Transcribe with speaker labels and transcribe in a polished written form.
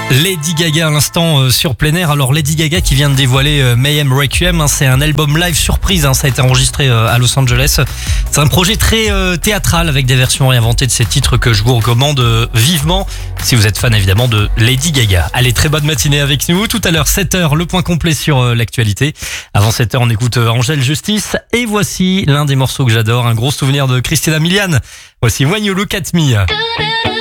Speaker 1: Lady Gaga à l'instant sur plein air. Alors Lady Gaga qui vient de dévoiler Mayhem Requiem, c'est un album live surprise, ça a été enregistré à Los Angeles. C'est un projet très théâtral avec des versions réinventées de ces titres que je vous recommande vivement si vous êtes fan évidemment de Lady Gaga. Allez, très bonne matinée avec nous. Tout à l'heure 7h, le point complet sur l'actualité. Avant 7h, on écoute Angèle Justice et voici l'un des morceaux que j'adore, un gros souvenir de Christina Milian. Voici When You Look At Me.